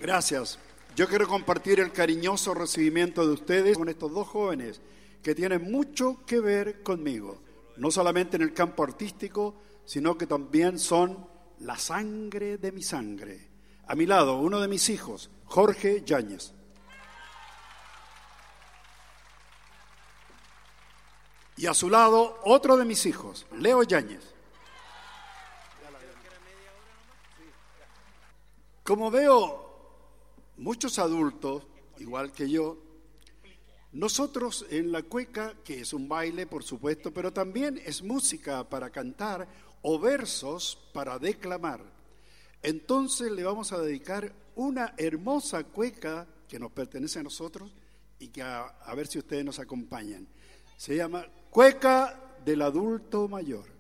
Gracias. Yo quiero compartir el cariñoso recibimiento de ustedes con estos dos jóvenes que tienen mucho que ver conmigo, no solamente en el campo artístico, sino que también son la sangre de mi sangre. A mi lado, uno de mis hijos, Jorge Yáñez. Y a su lado, otro de mis hijos, Leo Yáñez. Como veo muchos adultos, igual que yo, nosotros en la cueca, que es un baile, por supuesto, pero también es música para cantar o versos para declamar. Entonces le vamos a dedicar una hermosa cueca que nos pertenece a nosotros y que a ver si ustedes nos acompañan. Se llama Cueca del Adulto Mayor.